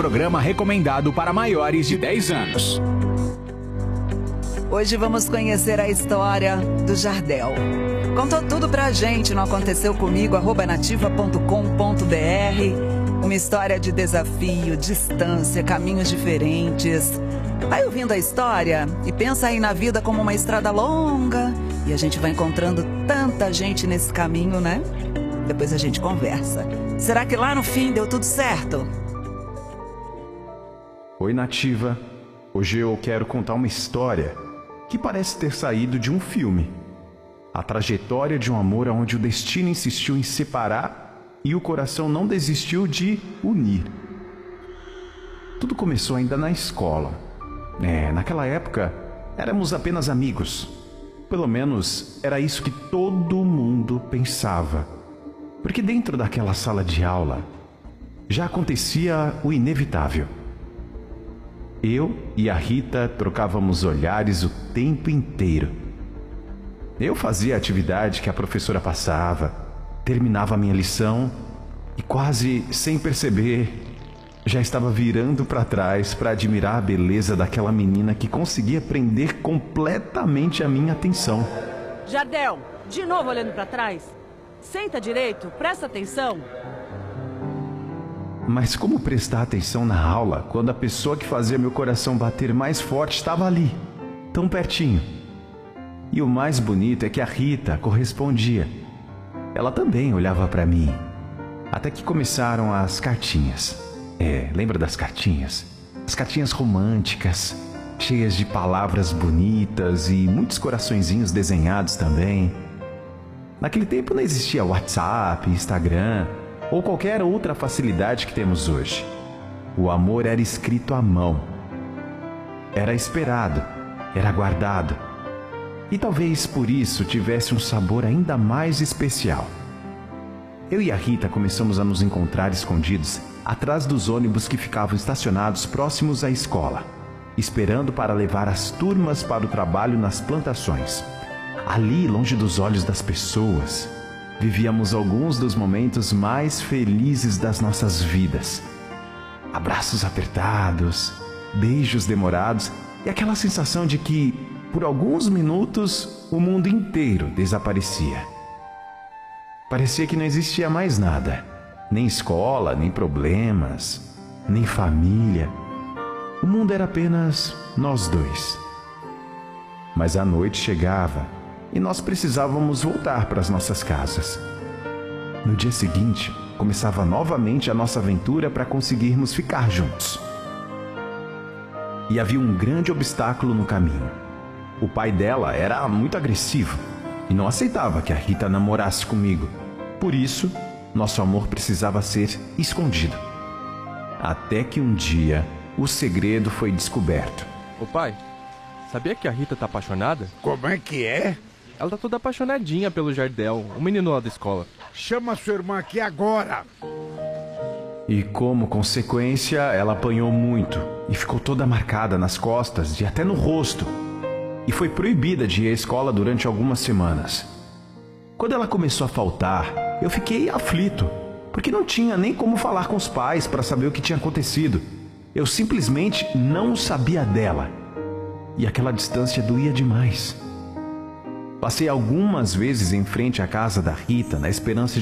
programa recomendado para maiores de 10 anos. Hoje vamos conhecer a história do Jardel. Contou tudo pra gente no Aconteceu Comigo, @nativa.com.br. Uma história de desafio, distância, caminhos diferentes. Vai ouvindo a história e pensa aí na vida como uma estrada longa. E a gente vai encontrando tanta gente nesse caminho, né? Depois a gente conversa. Será que lá no fim deu tudo certo? Oi, Nativa. Hoje eu quero contar uma história que parece ter saído de um filme. A trajetória de um amor onde o destino insistiu em separar e o coração não desistiu de unir. Tudo começou ainda na escola. Naquela época, éramos apenas amigos. Pelo menos era isso que todo mundo pensava. Porque dentro daquela sala de aula já acontecia o inevitável. Eu e a Rita trocávamos olhares o tempo inteiro. Eu fazia a atividade que a professora passava, terminava a minha lição e quase sem perceber, já estava virando para trás para admirar a beleza daquela menina que conseguia prender completamente a minha atenção. Jardel, de novo olhando para trás? Senta direito, presta atenção. Mas como prestar atenção na aula quando a pessoa que fazia meu coração bater mais forte estava ali, tão pertinho? E o mais bonito é que a Rita correspondia. Ela também olhava para mim. Até que começaram as cartinhas. Lembra das cartinhas? As cartinhas românticas, cheias de palavras bonitas e muitos coraçõezinhos desenhados também. Naquele tempo não existia WhatsApp, Instagram ou qualquer outra facilidade que temos hoje. O amor era escrito à mão. Era esperado, era guardado. E talvez por isso tivesse um sabor ainda mais especial. Eu e a Rita começamos a nos encontrar escondidos atrás dos ônibus que ficavam estacionados próximos à escola, esperando para levar as turmas para o trabalho nas plantações. Ali, longe dos olhos das pessoas, vivíamos alguns dos momentos mais felizes das nossas vidas. Abraços apertados, beijos demorados e aquela sensação de que, por alguns minutos, o mundo inteiro desaparecia. Parecia que não existia mais nada, nem escola, nem problemas, nem família. O mundo era apenas nós dois. Mas a noite chegava e nós precisávamos voltar para as nossas casas. No dia seguinte, começava novamente a nossa aventura para conseguirmos ficar juntos. E havia um grande obstáculo no caminho. O pai dela era muito agressivo e não aceitava que a Rita namorasse comigo. Por isso, nosso amor precisava ser escondido. Até que um dia, o segredo foi descoberto. Ô pai, sabia que a Rita tá apaixonada? Como é que é? Ela tá toda apaixonadinha pelo Jardel, o menino lá da escola. Chama sua irmã aqui agora. E como consequência, ela apanhou muito e ficou toda marcada nas costas e até no rosto. E foi proibida de ir à escola durante algumas semanas. Quando ela começou a faltar, eu fiquei aflito, porque não tinha nem como falar com os pais para saber o que tinha acontecido. Eu simplesmente não sabia dela. E aquela distância doía demais. Passei algumas vezes em frente à casa da Rita na esperança